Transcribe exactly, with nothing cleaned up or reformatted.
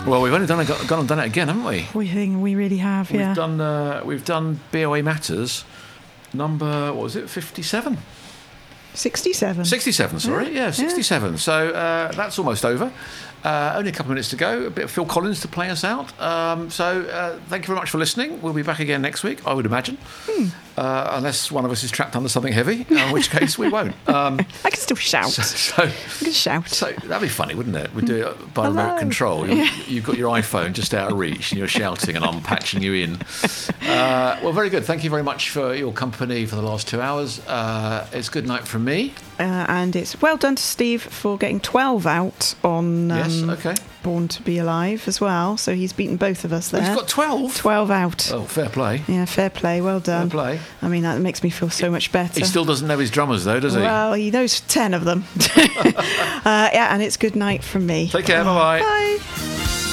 Well, we've only done it, gone and done it again, haven't we? We think we really have, We've yeah. done uh, we've done B O A Matters number, what was it, fifty-seven? sixty-seven. sixty-seven, sorry. Yeah, Yeah, sixty-seven. Yeah. So uh, that's almost over. Uh, only a couple of minutes to go. A bit of Phil Collins to play us out. Um, so uh, thank you very much for listening. We'll be back again next week, I would imagine. Hmm. Uh, unless one of us is trapped under something heavy, in which case we won't. Um, I can still shout. So, so, I can shout. So that'd be funny, wouldn't it? We'd do it by Hello. remote control. You, you've got your iPhone just out of reach and you're shouting and I'm patching you in. Uh, well, very good. Thank you very much for your company for the last two hours. Uh, it's good night from me. Uh, and it's well done to Steve for getting twelve out on um, yes, okay. Born to Be Alive as well. So he's beaten both of us there. Oh, he's got twelve? twelve out. Oh, fair play. Yeah, fair play. Well done. Fair play. I mean, that makes me feel so much better. He still doesn't know his drummers, though, does he? Well, he knows ten of them. uh, yeah, and it's good night from me. Take care. Bye-bye. Bye.